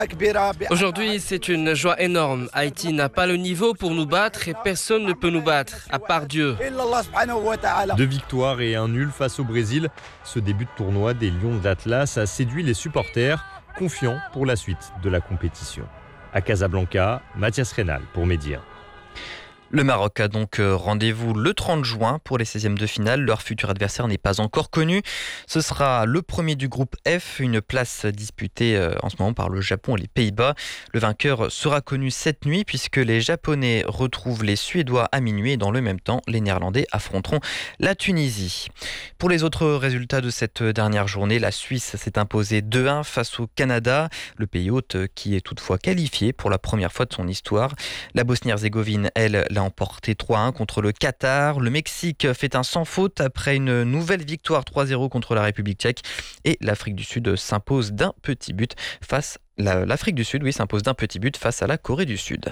Aujourd'hui, c'est une joie énorme. Haïti n'a pas le niveau pour nous battre et personne ne peut nous battre, à part Dieu. 2 victoires et un nul face au Brésil. Ce début de tournoi des Lions d'Atlas a séduit les supporters, confiants pour la suite de la compétition. À Casablanca, Mathias Reynal pour Média. Le Maroc a donc rendez-vous le 30 juin pour les 16e de finale. Leur futur adversaire n'est pas encore connu. Ce sera le premier du groupe F, une place disputée en ce moment par le Japon et les Pays-Bas. Le vainqueur sera connu cette nuit puisque les Japonais retrouvent les Suédois à minuit et dans le même temps, les Néerlandais affronteront la Tunisie. Pour les autres résultats de cette dernière journée, la Suisse s'est imposée 2-1 face au Canada, le pays hôte qui est toutefois qualifié pour la première fois de son histoire. La Bosnie-Herzégovine, elle, l'a emporté 3-1 contre le Qatar. Le Mexique fait un sans faute après une nouvelle victoire 3-0 contre la République tchèque. Et l'Afrique du Sud s'impose d'un petit but face l'Afrique du Sud, s'impose d'un petit but face à la Corée du Sud.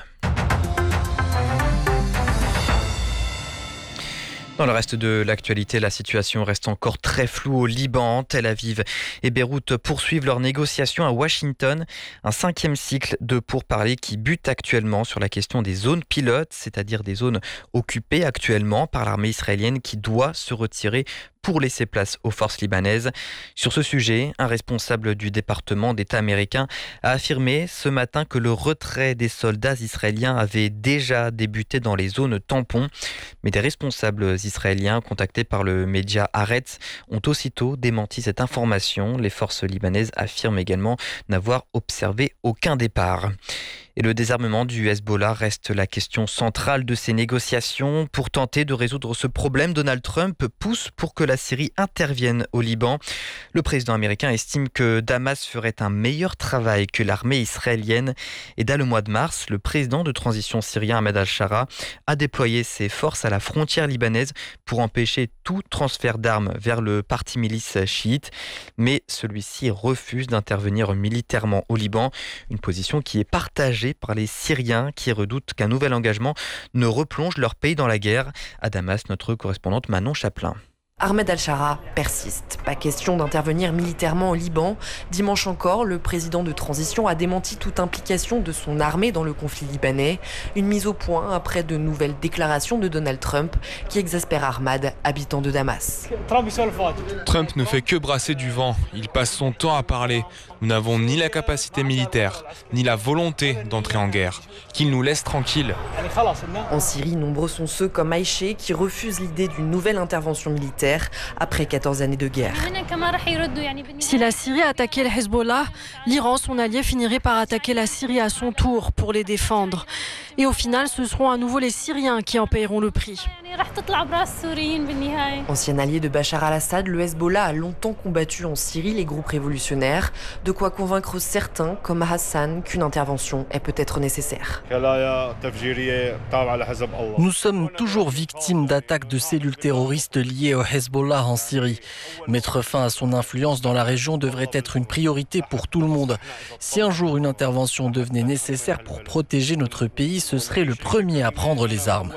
Dans le reste de l'actualité, la situation reste encore très floue au Liban. Tel Aviv et Beyrouth poursuivent leurs négociations à Washington. Un 5e cycle de pourparlers qui bute actuellement sur la question des zones pilotes, c'est-à-dire des zones occupées actuellement par l'armée israélienne qui doit se retirer pour laisser place aux forces libanaises. Sur ce sujet, un responsable du département d'État américain a affirmé ce matin que le retrait des soldats israéliens avait déjà débuté dans les zones tampons. Mais des responsables israéliens contactés par le média Haaretz ont aussitôt démenti cette information. Les forces libanaises affirment également n'avoir observé aucun départ. Et le désarmement du Hezbollah reste la question centrale de ces négociations. Pour tenter de résoudre ce problème, Donald Trump pousse pour que la Syrie intervienne au Liban. Le président américain estime que Damas ferait un meilleur travail que l'armée israélienne. Et dès le mois de mars, le président de transition syrien Ahmed al-Shara a déployé ses forces à la frontière libanaise pour empêcher tout transfert d'armes vers le parti milice chiite. Mais celui-ci refuse d'intervenir militairement au Liban, une position qui est partagée par les Syriens qui redoutent qu'un nouvel engagement ne replonge leur pays dans la guerre. À Damas, notre correspondante Manon Chaplin. Ahmed al-Shara persiste. Pas question d'intervenir militairement au Liban. Dimanche encore, le président de transition a démenti toute implication de son armée dans le conflit libanais. Une mise au point après de nouvelles déclarations de Donald Trump qui exaspère Ahmad, habitant de Damas. Trump ne fait que brasser du vent. Il passe son temps à parler. Nous n'avons ni la capacité militaire, ni la volonté d'entrer en guerre. Qu'il nous laisse tranquilles. En Syrie, nombreux sont ceux comme Aïché qui refusent l'idée d'une nouvelle intervention militaire après 14 années de guerre. Si la Syrie attaquait le Hezbollah, l'Iran, son allié, finirait par attaquer la Syrie à son tour pour les défendre. Et au final, ce seront à nouveau les Syriens qui en paieront le prix. Ancien allié de Bachar al-Assad, le Hezbollah a longtemps combattu en Syrie les groupes révolutionnaires, de quoi convaincre certains, comme Hassan, qu'une intervention est peut-être nécessaire. Nous sommes toujours victimes d'attaques de cellules terroristes liées au Hezbollah en Syrie. Mettre fin à son influence dans la région devrait être une priorité pour tout le monde. Si un jour une intervention devenait nécessaire pour protéger notre pays, ce serait le premier à prendre les armes.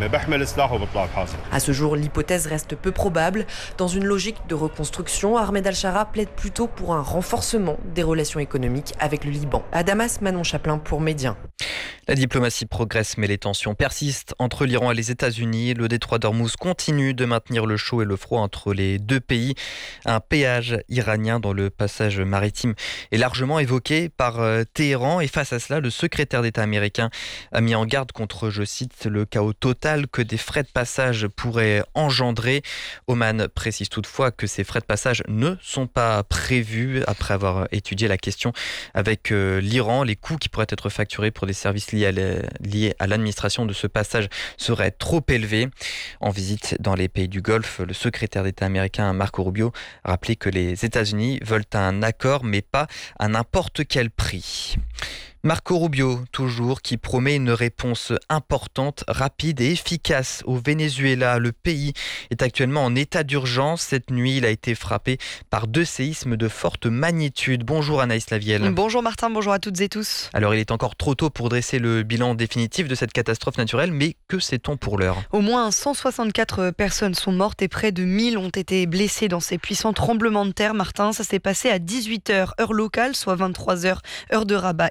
À ce jour, l'hypothèse reste peu probable. Dans une logique de reconstruction, Ahmed al-Shara plaide plutôt pour un renforcement des relations économiques avec le Liban. À Damas, Manon Chaplin pour Média. La diplomatie progresse mais les tensions persistent entre l'Iran et les États-Unis. Le détroit d'Ormuz continue de maintenir le chaud et le froid entre les deux pays. Un péage iranien dans le passage maritime est largement évoqué par Téhéran. Et face à cela, le secrétaire d'État américain a mis en garde contre, je cite, le chaos total que des frais de passage pourraient engendrer. Oman précise toutefois que ces frais de passage ne sont pas prévus après avoir étudié la question avec l'Iran. Les coûts qui pourraient être facturés pour des services liés à l'administration de ce passage seraient trop élevés. En visite dans les pays du Golfe, le secrétaire d'État américain Marco Rubio a rappelé que les États-Unis veulent un accord, mais pas à n'importe quel prix. Marco Rubio, toujours, qui promet une réponse importante, rapide et efficace au Venezuela. Le pays est actuellement en état d'urgence. Cette nuit, il a été frappé par 2 séismes de forte magnitude. Bonjour Anaïs Lavielle. Bonjour Martin, bonjour à toutes et tous. Alors, il est encore trop tôt pour dresser le bilan définitif de cette catastrophe naturelle, mais que sait-on pour l'heure ? Au moins 164 personnes sont mortes et près de 1000 ont été blessées dans ces puissants tremblements de terre. Martin, ça s'est passé à 18h, heure locale, soit 23h, heure de Rabat